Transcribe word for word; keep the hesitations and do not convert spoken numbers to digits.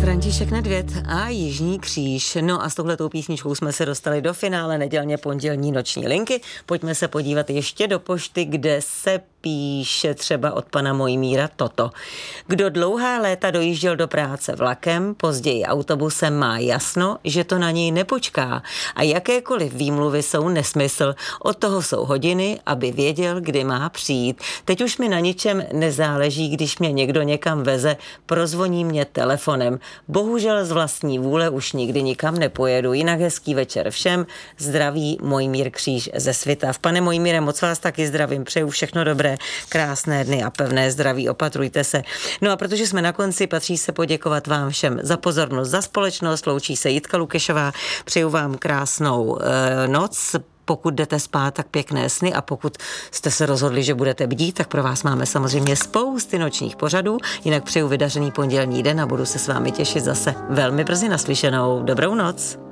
František Nedvěd a Jižní kříž. No a s touhletou písničkou jsme se dostali do finále nedělně pondělní noční linky. Pojďme se podívat ještě do pošty, kde se píše třeba od pana Mojmíra toto. Kdo dlouhá léta dojížděl do práce vlakem, později autobusem, má jasno, že to na něj nepočká. A jakékoliv výmluvy jsou nesmysl. Od toho jsou hodiny, aby věděl, kdy má přijít. Teď už mi na ničem nezáleží, když mě někdo někam veze, prozvoní mě telefonem. Bohužel z vlastní vůle už nikdy nikam nepojedu. Jinak hezký večer všem. Zdraví Mojmír Kříž ze Svitav. Pane Mojmíre, moc vás taky zdravím. Přeju všechno dobré, krásné dny a pevné zdraví. Opatrujte se. No a protože jsme na konci, patří se poděkovat vám všem za pozornost, za společnost. Loučí se Jitka Lukešová. Přeju vám krásnou e, noc. Pokud jdete spát, tak pěkné sny, a pokud jste se rozhodli, že budete bdít, tak pro vás máme samozřejmě spousty nočních pořadů. Jinak přeju vydařený pondělní den a budu se s vámi těšit zase velmi brzy naslyšenou. Dobrou noc.